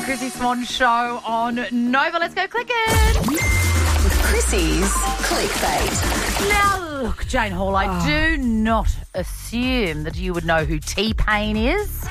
Chrissy Swan Show on Nova. Let's go click it. With Chrissy's Clickbait. Now, look, Jane Hall, I do not assume that you would know who T-Pain is.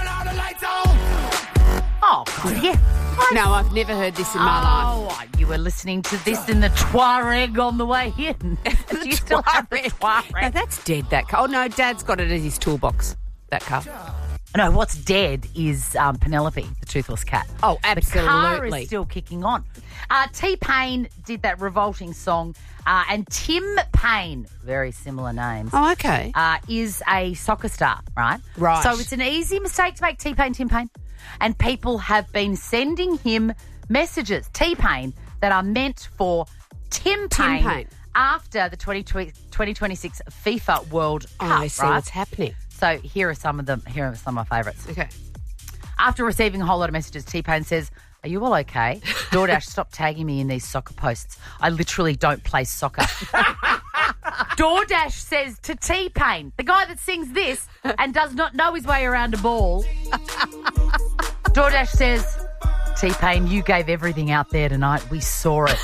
Oh, yeah. No, I've never heard this in my life. Oh, you were listening to this in the Tuareg on the way in. Do you still have the Tuareg? No, that's dead, that car. Oh, no, Dad's got it in his toolbox, that car. No, what's dead is Penelope, the toothless cat. Oh, absolutely. The car is still kicking on. T-Pain did that revolting song, and Tim Payne, very similar names. Oh, okay. Is a soccer star, right? Right. So it's an easy mistake to make T-Pain, Tim Payne. And people have been sending him messages, T-Pain, that are meant for Tim Payne after the 2026 FIFA World Cup. I see what's happening. So here are some of them. Here are some of my favourites. Okay. After receiving a whole lot of messages, T-Pain says, "Are you all okay? DoorDash, stop tagging me in these soccer posts. I literally don't play soccer." DoorDash says to T-Pain, the guy that sings this and does not know his way around a ball, DoorDash says, "T-Pain, you gave everything out there tonight. We saw it."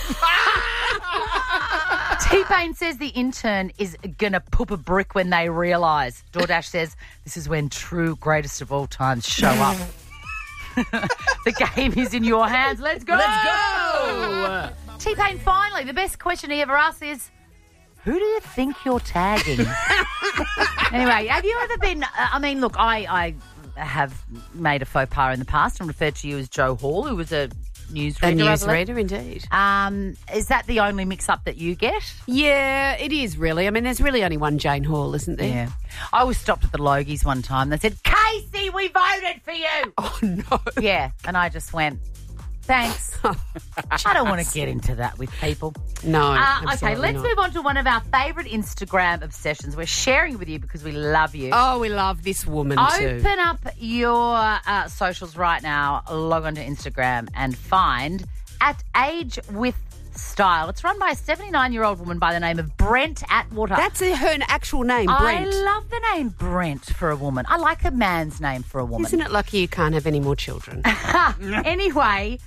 T-Pain says the intern is going to poop a brick when they realise. DoorDash says, "This is when true greatest of all times show up." The game is in your hands. Let's go. Let's go. T-Pain, finally, the best question he ever asked is, who do you think you're tagging? Anyway, have you ever been... I mean, look, I have made a faux pas in the past and referred to you as Joe Hall, who was a newsreader. A newsreader, indeed. Is that the only mix-up that you get? Yeah, it is really. I mean, there's really only one Jane Hall, isn't there? Yeah. I was stopped at the Logies one time. They said, "Casey, we voted for you." Oh, no. Yeah, and I just went, thanks. I don't want to get into that with people. No, okay, let's move on to one of our favourite Instagram obsessions. We're sharing it with you because we love you. Oh, we love this woman too. Open up your socials right now, log on to Instagram and find @AgeWithStyle. It's run by a 79-year-old woman by the name of Brent Atwater. That's her actual name, Brent. I love the name Brent for a woman. I like a man's name for a woman. Isn't it lucky you can't have any more children? Anyway,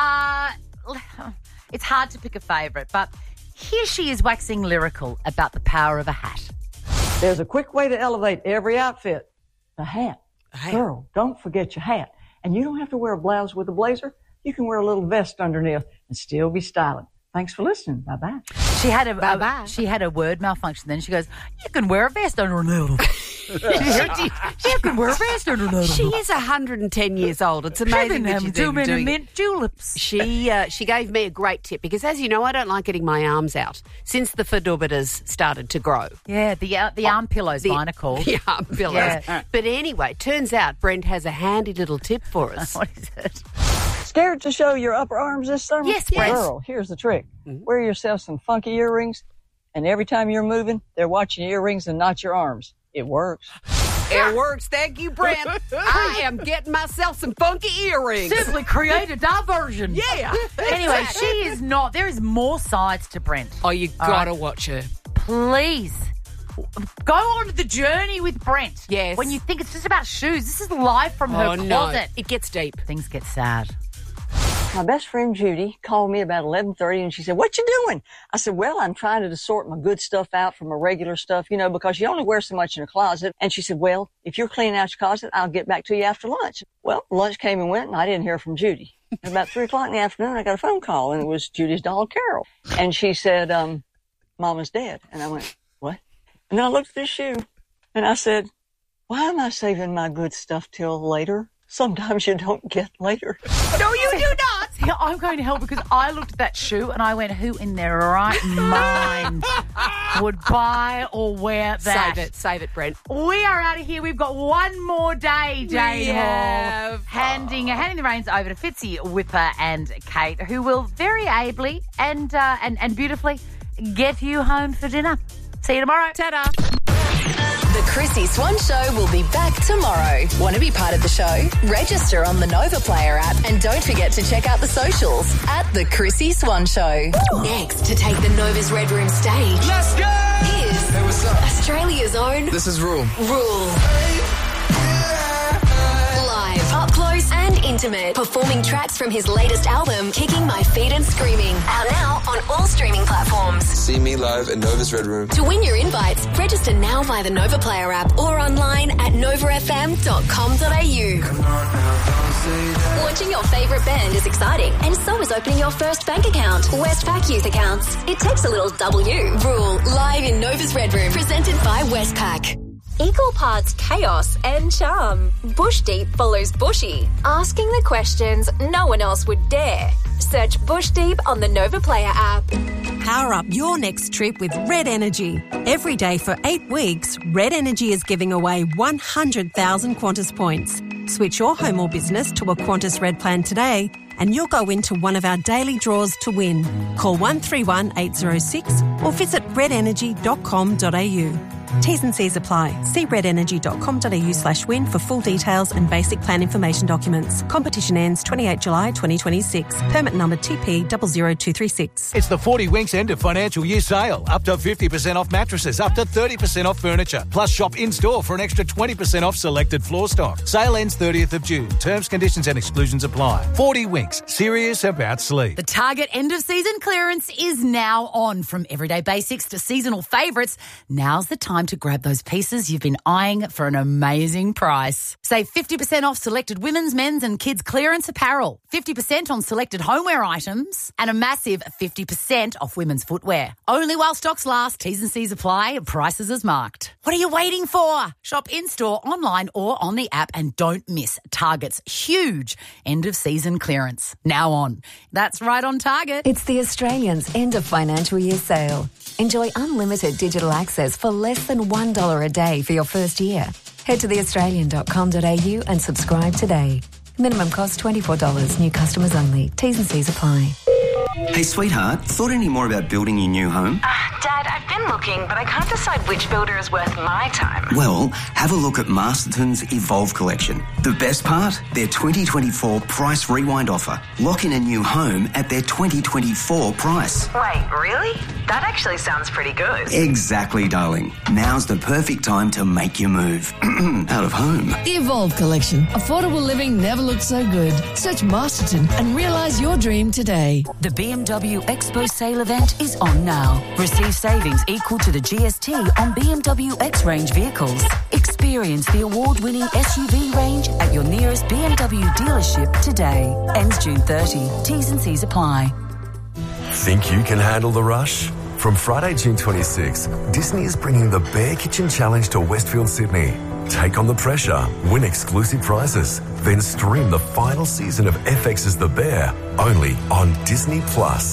it's hard to pick a favourite, but here she is waxing lyrical about the power of a hat. There's a quick way to elevate every outfit. The hat. Girl, don't forget your hat. And you don't have to wear a blouse with a blazer. You can wear a little vest underneath and still be styling. Thanks for listening. Bye-bye. She had a word malfunction then. She goes, "You can wear a vest under a noodle." You can wear a vest under a noodle. She is 110 years old. It's amazing that she's too even many doing mint juleps. She gave me a great tip because, as you know, I don't like getting my arms out since the fedorbitas started to grow. Yeah, the arm pillows, mine are called. The arm pillows. Yeah. But anyway, turns out Brent has a handy little tip for us. What is it? Scared to show your upper arms this summer? Yes, Brent. Girl, here's the trick. Wear yourself some funky earrings, and every time you're moving, they're watching your earrings and not your arms. It works. It works. Thank you, Brent. I am getting myself some funky earrings. Simply create a diversion. Yeah. Anyway, she is not. There is more sides to Brent. Oh, you gotta watch her. Please. Go on the journey with Brent. Yes. When you think it's just about shoes, this is live from her closet. No. It gets deep. Things get sad. My best friend Judy called me about 11:30 and she said, "What you doing?" I said, "Well, I'm trying to sort my good stuff out from my regular stuff, because you only wear so much in a closet." And she said, "Well, if you're cleaning out your closet, I'll get back to you after lunch." Well, lunch came and went and I didn't hear from Judy. At about 3 o'clock in the afternoon, I got a phone call and it was Judy's doll, Carol. And she said, "Mama's dead." And I went, "What?" And then I looked at this shoe and I said, "Why am I saving my good stuff till later? Sometimes you don't get later." No, you do not. See, I'm going to help because I looked at that shoe and I went, who in their right mind would buy or wear that? Save it, Brent. We are out of here. We've got one more day, Jane Hall. Handing the reins over to Fitzy, Whipper and Kate, who will very ably and beautifully get you home for dinner. See you tomorrow. Ta-da. The Chrissy Swan Show will be back tomorrow. Want to be part of the show? Register on the Nova Player app and don't forget to check out the socials at The Chrissy Swan Show. Next, to take the Nova's Red Room stage. Let's go! Is hey, what's up? Australia's own This is Rule. Live, up close and Intimate, performing tracks from his latest album, Kicking My Feet and Screaming. Out now on all streaming platforms. See me live at Nova's Red Room. To win your invites, register now via the Nova Player app or online at novafm.com.au. Launching your favourite band is exciting, and so is opening your first bank account. Westpac Youth Accounts. It takes a little W. Rule, live in Nova's Red Room, presented by Westpac. Equal parts chaos and charm. Bush Deep follows Bushy, asking the questions no one else would dare. Search Bush Deep on the Nova Player app. Power up your next trip with Red Energy. Every day for 8 weeks, Red Energy is giving away 100,000 Qantas points. Switch your home or business to a Qantas Red plan today and you'll go into one of our daily draws to win. Call 131 806 or visit redenergy.com.au. T's and C's apply. See redenergy.com.au/win for full details and basic plan information documents. Competition ends 28 July 2026. Permit number TP 00236. It's the 40 Winks end of financial year sale. Up to 50% off mattresses, up to 30% off furniture. Plus shop in-store for an extra 20% off selected floor stock. Sale ends 30th of June. Terms, conditions and exclusions apply. 40 Winks. Serious about sleep. The Target end of season clearance is now on. From everyday basics to seasonal favourites, now's the time to grab those pieces you've been eyeing for an amazing price. Save 50% off selected women's, men's and kids clearance apparel, 50% on selected homeware items and a massive 50% off women's footwear. Only while stocks last. T's and C's apply. Prices as marked. What are you waiting for? Shop in-store, online or on the app and don't miss Target's huge end of season clearance. Now on. That's right on Target. It's the Australians' end of financial year sale. Enjoy unlimited digital access for less than $1 a day for your first year. Head to theaustralian.com.au and subscribe today. Minimum cost $24. New customers only. T's and C's apply. Hey, sweetheart, thought any more about building your new home? Dad, I've been looking, but I can't decide which builder is worth my time. Well, have a look at Masterton's Evolve collection. The best part? Their 2024 price rewind offer. Lock in a new home at their 2024 price. Wait, really? That actually sounds pretty good. Exactly, darling. Now's the perfect time to make your move. Out of home. The Evolve collection. Affordable living never looked so good. Search Masterton and realise your dream today. The BMW Expo sale event is on now. Receive savings equal to the GST on BMW X-Range vehicles. Experience the award-winning SUV range at your nearest BMW dealership today. Ends June 30. T's and C's apply. Think you can handle the rush? From Friday, June 26, Disney is bringing the Bear Kitchen Challenge to Westfield, Sydney. Take on the pressure, win exclusive prizes, then stream the final season of FX's The Bear, only on Disney+.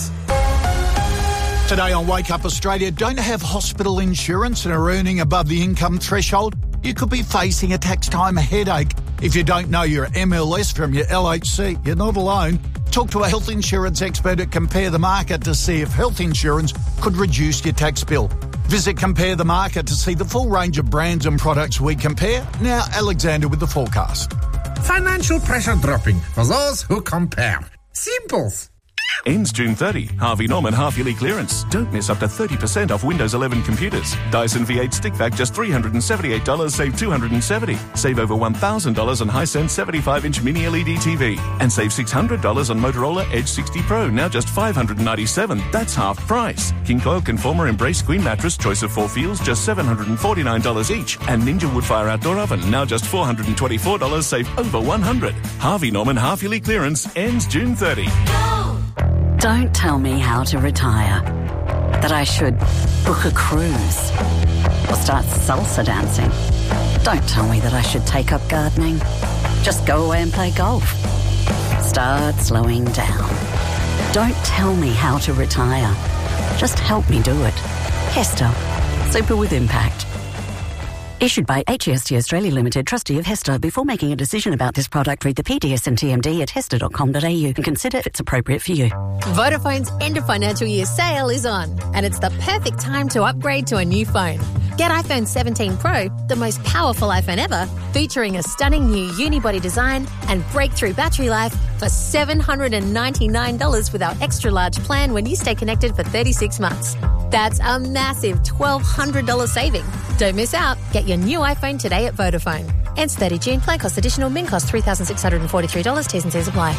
Today on Wake Up Australia, don't have hospital insurance and are earning above the income threshold? You could be facing a tax time headache. If you don't know your MLS from your LHC, you're not alone. Talk to a health insurance expert at Compare the Market to see if health insurance could reduce your tax bill. Visit Compare the Market to see the full range of brands and products we compare. Now, Alexander with the forecast. Financial pressure dropping for those who compare. Simples. Ends June 30. Harvey Norman half-yearly clearance. Don't miss up to 30% off Windows 11 computers. Dyson V8 stick vac just $378, save $270. Save over $1,000 on Hisense 75-inch mini LED TV. And save $600 on Motorola Edge 60 Pro, now just $597. That's half price. King Coil Conformer Embrace Queen Mattress, choice of 4 feels, just $749 each. And Ninja Woodfire Outdoor Oven, now just $424, save over $100. Harvey Norman half-yearly clearance ends June 30. Don't tell me how to retire. That I should book a cruise or start salsa dancing. Don't tell me that I should take up gardening. Just go away and play golf. Start slowing down. Don't tell me how to retire. Just help me do it. Hester. Super with impact. Issued by HEST Australia Limited, trustee of Hester. Before making a decision about this product, read the PDS and TMD at hester.com.au and consider if it's appropriate for you. Vodafone's end of financial year sale is on, and it's the perfect time to upgrade to a new phone. Get iPhone 17 Pro, the most powerful iPhone ever, featuring a stunning new unibody design and breakthrough battery life for $799 with our extra large plan when you stay connected for 36 months. That's a massive $1,200 saving. Don't miss out. Get your new iPhone today at Vodafone. Ends 30 June. Plan cost additional. Min cost $3,643. T's and C's apply.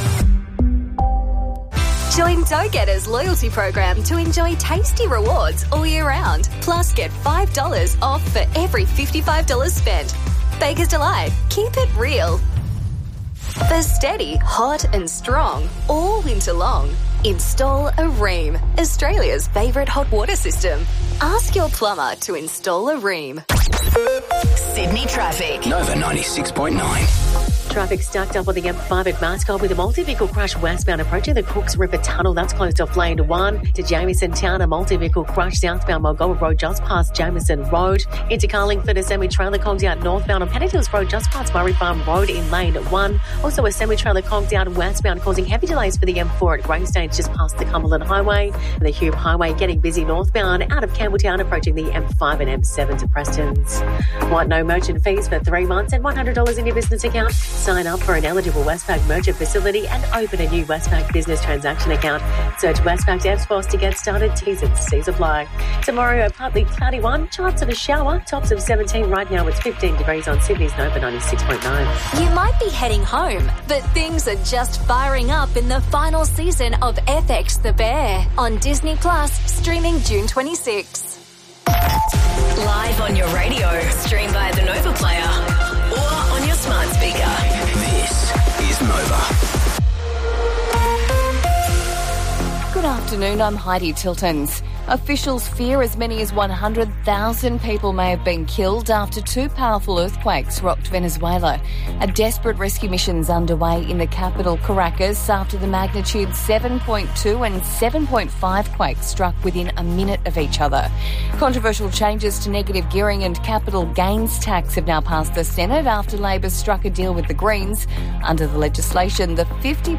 Join Go-Getters loyalty program to enjoy tasty rewards all year round. Plus, get $5 off for every $55 spent. Baker's Delight. Keep it real. For steady, hot and strong all winter long, install a Rheem, Australia's favourite hot water system. Ask your plumber to install a Rheem. Sydney traffic. Nova 96.9. Traffic stacked up on the M5 at Mascot with a multi-vehicle crash westbound approaching the Cooks River Tunnel. That's closed off lane 1 to Jameson Town. A multi-vehicle crash southbound Mulgoa Road just past Jameson Road. Into Carlingford, a semi-trailer conked out northbound on Pennant Hills Road just past Murray Farm Road in lane 1. Also a semi-trailer conked out westbound causing heavy delays for the M4 at Greystage just past the Cumberland Highway. The Hume Highway getting busy northbound out of Campbelltown approaching the M5 and M7 to Preston's. Want no merchant fees for 3 months and $100 in your business account? Sign up for an eligible Westpac merchant facility and open a new Westpac business transaction account. Search Westpac Force to get started. T's and C's apply. Tomorrow, a partly cloudy one. Chance of a shower. Tops of 17. Right now, it's 15 degrees on Sydney's Nova 96.9. You might be heading home, but things are just firing up in the final season of FX The Bear on Disney Plus, streaming June 26. Live on your radio, stream via the Nova Player or on your smart speaker. This is Nova. Good afternoon, I'm Heidi Tiltons. Officials fear as many as 100,000 people may have been killed after 2 powerful earthquakes rocked Venezuela. A desperate rescue mission is underway in the capital, Caracas, after the magnitude 7.2 and 7.5 quakes struck within a minute of each other. Controversial changes to negative gearing and capital gains tax have now passed the Senate after Labor struck a deal with the Greens. Under the legislation, the 50%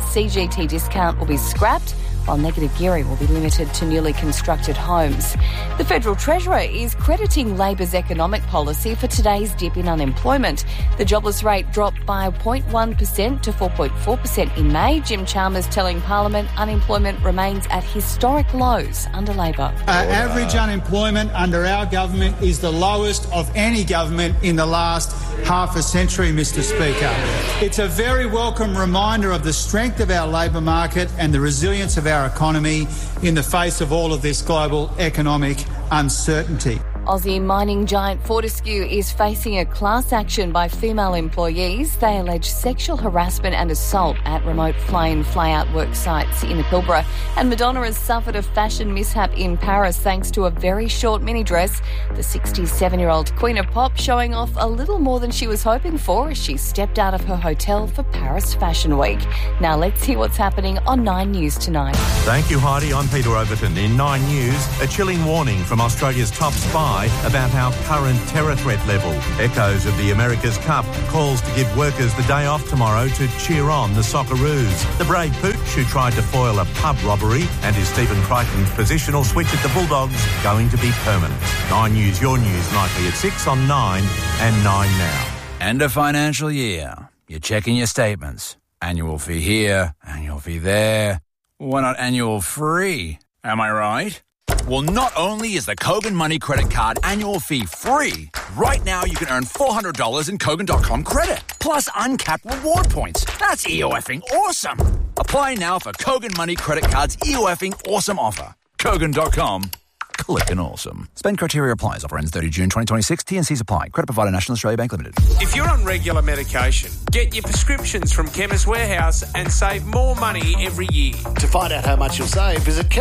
CGT discount will be scrapped, while negative gearing will be limited to newly constructed homes. The Federal Treasurer is crediting Labor's economic policy for today's dip in unemployment. The jobless rate dropped by 0.1% to 4.4% in May. Jim Chalmers telling Parliament unemployment remains at historic lows under Labor. Average unemployment under our government is the lowest of any government in the last half a century, Mr. Speaker. It's a very welcome reminder of the strength of our labour market and the resilience of our economy in the face of all of this global economic uncertainty. Aussie mining giant Fortescue is facing a class action by female employees. They allege sexual harassment and assault at remote fly-in, fly-out work sites in the Pilbara. And Madonna has suffered a fashion mishap in Paris thanks to a very short mini dress. The 67-year-old Queen of Pop showing off a little more than she was hoping for as she stepped out of her hotel for Paris Fashion Week. Now let's hear what's happening on 9 News tonight. Thank you, Heidi. I'm Peter Overton. In 9 News, a chilling warning from Australia's top spy about our current terror threat level. Echoes of the America's Cup calls to give workers the day off tomorrow to cheer on the Socceroos. The brave Pooch who tried to foil a pub robbery and is Stephen Crichton's positional switch at the Bulldogs going to be permanent. 9 News, your news, nightly at 6 on 9 and 9 now. End of financial year. You're checking your statements. Annual fee here, annual fee there. Why not annual free? Am I right? Well, not only is the Kogan Money Credit Card annual fee free, right now you can earn $400 in Kogan.com credit, plus uncapped reward points. That's EOFing awesome. Apply now for Kogan Money Credit Card's EOFing awesome offer. Kogan.com. Clickin' awesome. Spend criteria applies. Offer ends 30 June 2026. T&Cs apply. Credit provider National Australia Bank Limited. If you're on regular medication, get your prescriptions from Chemist Warehouse and save more money every year. To find out how much you'll save, visit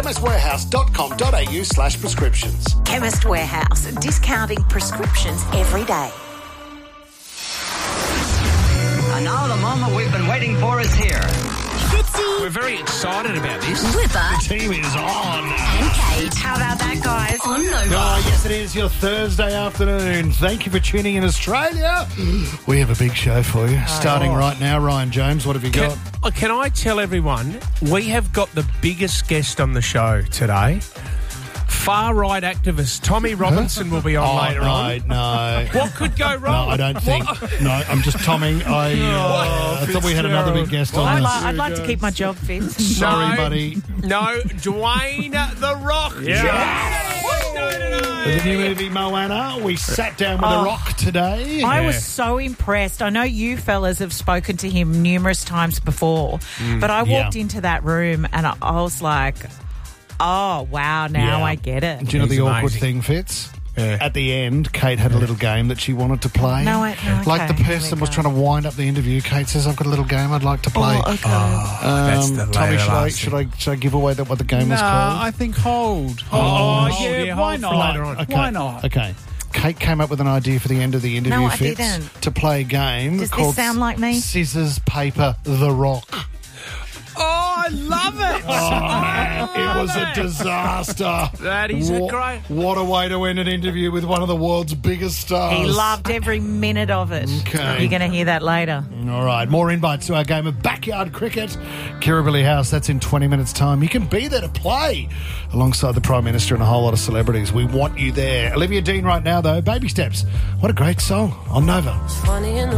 chemistwarehouse.com.au/prescriptions. Chemist Warehouse. Discounting prescriptions every day. And now the moment we've been waiting for is here. We're very excited about this. Whipper. The team is on. And Kate. How about that, guys? On Nova. Oh, yes, it is your Thursday afternoon. Thank you for tuning in, Australia. We have a big show for you. Starting right now, Ryan James, what have you got? Can I tell everyone, we have got the biggest guest on the show today. Far-right activist Tommy Robinson will be on later on. No. What could go wrong? No, I don't think. No, I'm just Tommy. I thought we had another big guest on this. I'd like to keep my job fit. Sorry, buddy. No, Dwayne The Rock. Yeah. The new movie Moana. We sat down with The Rock today. I was so impressed. I know you fellas have spoken to him numerous times before, but I walked into that room and I was like, oh, wow, now I get it. Do you know the awkward thing, Fitz? At the end, Kate had a little game that she wanted to play. Like the person was trying to wind up the interview. Kate says, "I've got a little game I'd like to play." Oh, okay. That's the Tommy, should I give away what the game was called? I think hold. Why not? Later on. Okay. Why not? Okay. Kate came up with an idea for the end of the interview, I Fitz, didn't. to play a game Does called this sound like me? Scissors, Paper, The Rock. Oh, I love it. It was a disaster. That is great. What a way to end an interview with one of the world's biggest stars. He loved every minute of it. Okay. You're going to hear that later. All right, more invites to our game of backyard cricket. Kirribilli House, that's in 20 minutes' time. You can be there to play alongside the Prime Minister and a whole lot of celebrities. We want you there. Olivia Dean right now, though. Baby Steps. What a great song on Nova. Funny in the